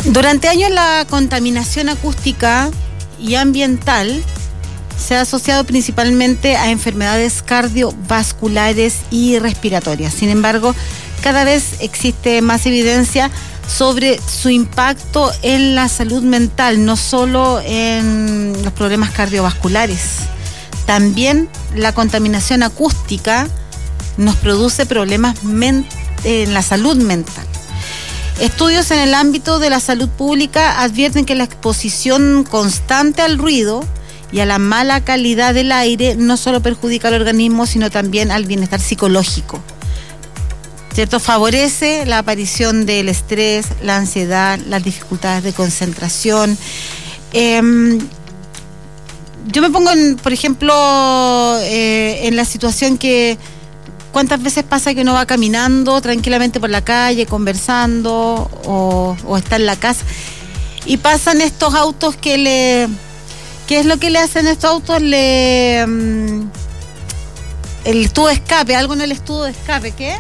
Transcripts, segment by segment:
Durante años la contaminación acústica y ambiental se ha asociado principalmente a enfermedades cardiovasculares y respiratorias. Sin embargo, cada vez existe más evidencia sobre su impacto en la salud mental, no solo en los problemas cardiovasculares. También la contaminación acústica nos produce problemas en la salud mental. Estudios en el ámbito de la salud pública advierten que la exposición constante al ruido y a la mala calidad del aire no solo perjudica al organismo, sino también al bienestar psicológico. ¿Cierto? Favorece la aparición del estrés, la ansiedad, las dificultades de concentración. Yo me pongo, por ejemplo, en la situación que ¿cuántas veces pasa que uno va caminando tranquilamente por la calle, conversando o está en la casa y pasan estos autos ¿qué es lo que le hacen a estos autos? El tubo de escape, algo en el tubo de escape, ¿qué?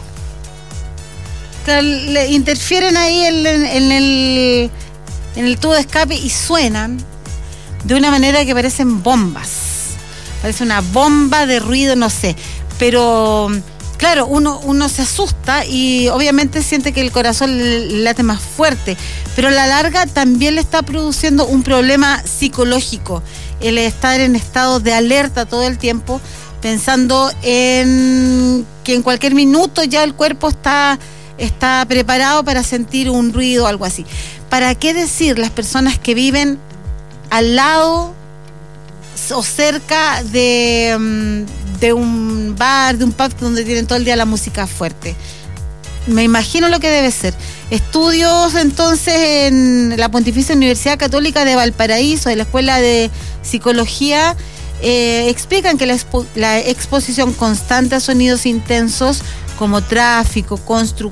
Le interfieren ahí en el tubo de escape y suenan de una manera que parecen bombas. Parece una bomba de ruido, no sé, pero claro, uno se asusta y obviamente siente que el corazón le late más fuerte, pero a la larga también le está produciendo un problema psicológico, el estar en estado de alerta todo el tiempo, pensando en que en cualquier minuto ya el cuerpo está preparado para sentir un ruido o algo así. ¿Para qué decir las personas que viven al lado o cerca de un bar, de un pub donde tienen todo el día la música fuerte? Me imagino lo que debe ser. Estudios entonces en la Pontificia Universidad Católica de Valparaíso, de la Escuela de Psicología, explican que la exposición constante a sonidos intensos como tráfico,